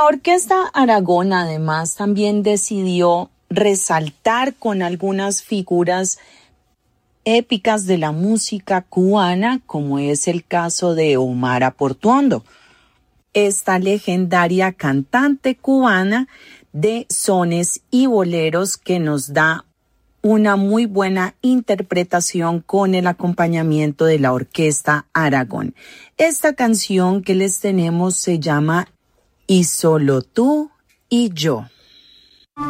Orquesta Aragón además también decidió resaltar con algunas figuras épicas de la música cubana, como es el caso de Omar Portuondo, esta legendaria cantante cubana de sones y boleros que nos da una muy buena interpretación con el acompañamiento de la Orquesta Aragón. Esta canción que les tenemos se llama Y solo tú y yo.